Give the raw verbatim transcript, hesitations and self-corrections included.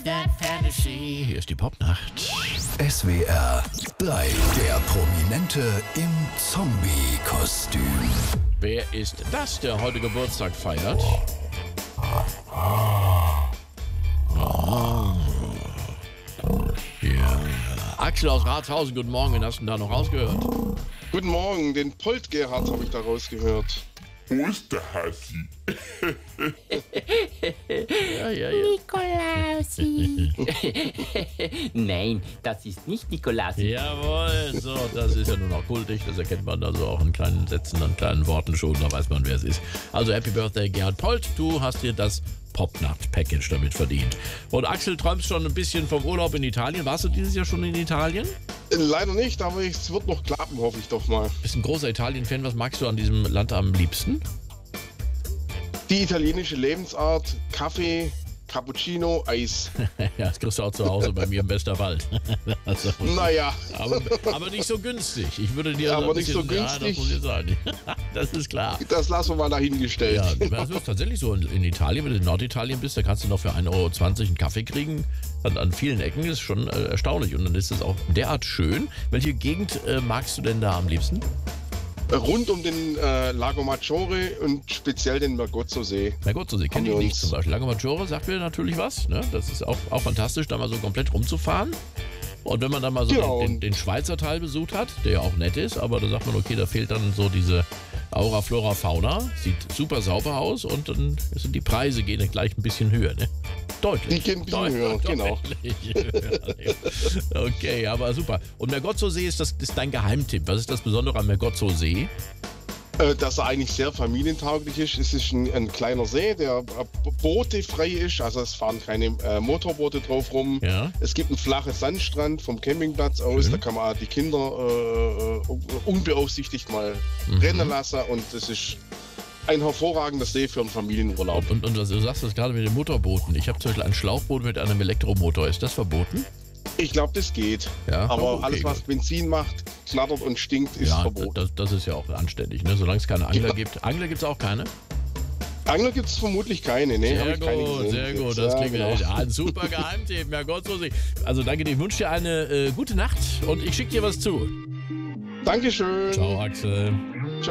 that fantasy. Hier ist die Popnacht. S W R drei, der Prominente im Zombie-Kostüm. Wer ist das, der heute Geburtstag feiert? Oh. Ja. Axel aus Ratshausen, guten Morgen, wen hast du denn da noch rausgehört? Guten Morgen, den Polt-Gerhard habe ich da rausgehört. Wo ist der Hassi? Ja, ja, ja. Nikolausi. Nein, das ist nicht Nikolausi. Jawohl, so, das ist ja nun auch kultig, das erkennt man also auch in kleinen Sätzen, an kleinen Worten schon, da weiß man, wer es ist. Also Happy Birthday, Gerhard Polt, du hast dir das Popnacht-Package damit verdient. Und Axel, träumst schon ein bisschen vom Urlaub in Italien. Warst du dieses Jahr schon in Italien? Leider nicht, aber es wird noch klappen, hoffe ich doch mal. Bist ein großer Italien-Fan, was magst du an diesem Land am liebsten? Die italienische Lebensart, Kaffee, Cappuccino, Eis. Ja, das kriegst du auch zu Hause bei mir im Westerwald. Also, Naja. aber, aber nicht so günstig. Ich würde dir Aber so ein nicht bisschen, so ja, das günstig. muss ich sagen. Das ist klar. Das lassen wir mal dahingestellt. Ja, das ist tatsächlich so. In, in Italien, wenn du in Norditalien bist, da kannst du noch für ein Euro zwanzig einen Kaffee kriegen. An, an vielen Ecken ist schon äh, erstaunlich. Und dann ist es auch derart schön. Welche Gegend äh, magst du denn da am liebsten? Rund um den äh, Lago Maggiore und speziell den Mergozzo-See. Mergozzo-See kenne ich Haben wir nicht uns- zum Beispiel. Lago Maggiore sagt mir natürlich was. Ne? Das ist auch, auch fantastisch, da mal so komplett rumzufahren. Und wenn man dann mal so Genau. den, den, den Schweizer Teil besucht hat, der ja auch nett ist, aber da sagt man, okay, da fehlt dann so diese Aura, Flora, Fauna. Sieht super sauber aus und dann sind die Preise gehen dann gleich ein bisschen höher. Ne? Deutlich. Die gehen ein bisschen Deut- höher, genau. deutlich höher. Okay, aber super. Und Mergozzo-See ist, das, ist dein Geheimtipp. Was ist das Besondere am Mergozzo-See? Äh, dass er eigentlich sehr familientauglich ist. Es ist ein, ein kleiner See, der äh, bootefrei ist. Also es fahren keine äh, Motorboote drauf rum. Ja. Es gibt einen flachen Sandstrand vom Campingplatz aus. Schön. Da kann man auch die Kinder äh, äh, unbeaufsichtigt mal Mhm. rennen lassen. Und es ist ein hervorragender See für einen Familienurlaub. Und, und was du sagst das gerade mit den Motorbooten. Ich habe zum Beispiel ein Schlauchboot mit einem Elektromotor. Ist das verboten? Ich glaube, das geht. Ja. Aber Oh, okay, alles, was gut. Benzin macht, knattert und stinkt, ist Ja, verboten. das, das ist ja auch anständig, ne? Solange es keine Angler Ja. gibt. Angler gibt es auch keine? Angler gibt es vermutlich keine. Nee, hab Sehr ich keine gut, gesehen. sehr gut. Das Ja, klingt genau. echt ein super Geheimtipp. Ja, Gott so sich. Also danke dir. Ich wünsche dir eine äh, gute Nacht und ich schicke dir was zu. Dankeschön. Ciao, Axel.